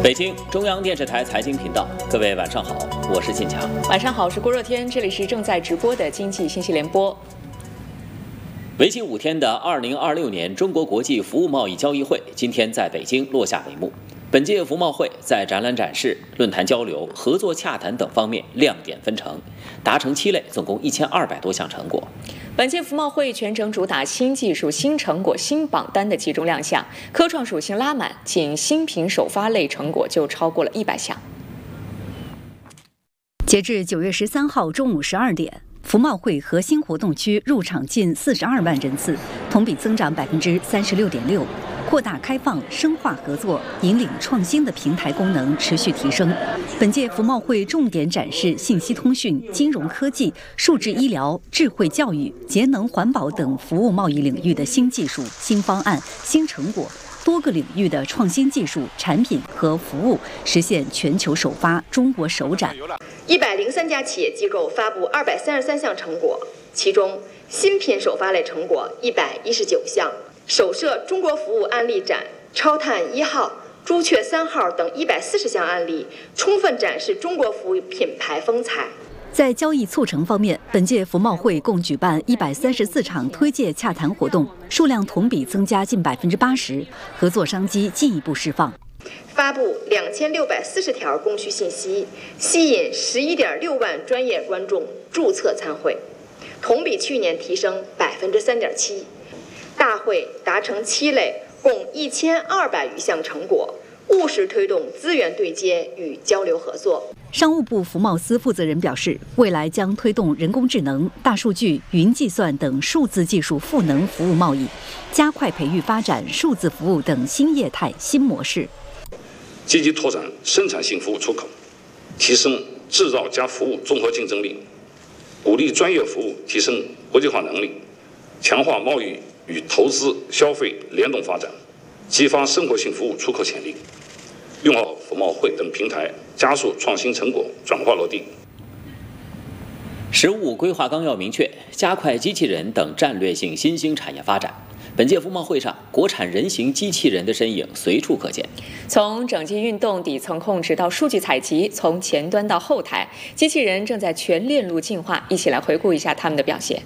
北京中央电视台财经频道，各位晚上好，我是晋强。 晚上好，我是郭热天，这里是正在直播的经济信息联播。 为期5天的2026年中国国际服务贸易交易会今天在北京落下帷幕。本届服贸会在展览展示、论坛交流、合作洽谈等方面亮点纷呈，达成7类，总共1200多项成果。 本届服贸会全程主打新技术、新成果、新榜单的集中亮相，科创属性拉满，仅新品首发类成果就超过了100项。 截至9月13号中午12点，服贸会核心活动区入场近42万人次，同比增长36.6%。扩大开放、深化合作、引领创新的平台功能持续提升。本届服贸会重点展示信息通讯、金融科技、数字医疗、智慧教育、节能环保等服务贸易领域的新技术、新方案、新成果，多个领域的创新技术、产品和服务实现全球首发、中国首展。 103家企业机构发布233项成果，其中新品首发类成果119项。首设中国服务案例展、超碳1号、朱雀3号等140项案例，充分展示中国服务品牌风采。 在交易促成方面，本届服贸会共举办134场推介洽谈活动，数量同比增加近80%，合作商机进一步释放。 发布2640条供需信息，吸引11.6万专业观众注册参会，同比去年提升3.7%。大会达成7类，共1200余项成果，务实推动资源对接与交流合作。 商务部服贸司负责人表示，未来将推动人工智能、大数据、云计算等数字技术赋能服务贸易，加快培育发展数字服务等新业态新模式， 积极拓展生产性服务出口，提升制造加服务综合竞争力，鼓励专业服务提升国际化能力，强化贸易与投资消费联动发展，激发生活性服务出口潜力，用好服贸会等平台，加速创新成果转化落地。 “15规划纲要”明确，加快机器人等战略性新兴产业发展。本届服贸会上，国产人形机器人的身影随处可见。 从整机运动、底层控制到数据采集，从前端到后台，机器人正在全链路进化。一起来回顾一下他们的表现。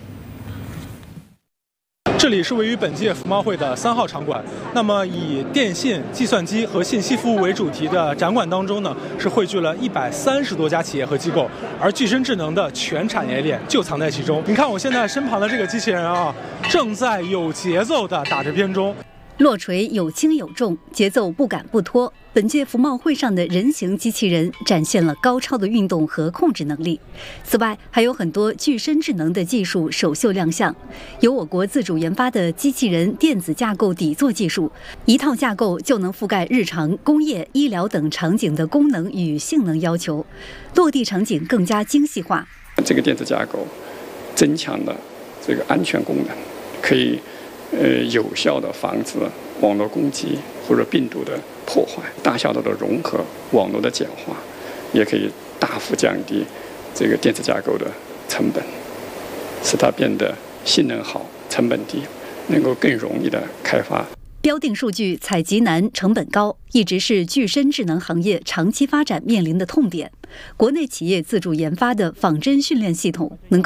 这里是位于本届服贸会的3号场馆。那么，以电信、计算机和信息服务为主题的展馆当中呢，是汇聚了130多家企业和机构，而具身智能的全产业链就藏在其中。你看我现在身旁的这个机器人啊，正在有节奏地打着编钟。 落锤有轻有重，节奏不赶不拖。本届服贸会上的人形机器人展现了高超的运动和控制能力。此外，还有很多具身智能的技术首秀亮相，有我国自主研发的机器人电子架构底座技术，一套架构就能覆盖日常、工业、医疗等场景的功能与性能要求，落地场景更加精细化。 这个电子架构增强了这个安全功能，可以有效地防止网络攻击或者病毒的破坏，大小的融合，网络的简化，也可以大幅降低这个电子架构的成本，使它变得性能好、成本低，能够更容易的开发。 标定数据采集难、成本高，一直是具身智能行业长期发展面临的痛点。国内企业自主研发的仿真训练系统能够